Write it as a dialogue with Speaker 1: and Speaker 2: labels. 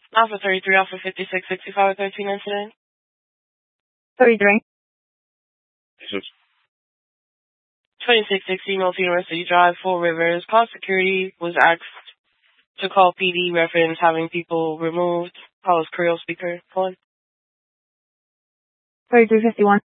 Speaker 1: Alpha 33, Alpha 56, 65, 13 incident.
Speaker 2: 33.
Speaker 1: 2660 North University Drive, Four Rivers. Call security was asked to call PD reference having people removed. Call is Creole speaker. Go on.
Speaker 2: 3351.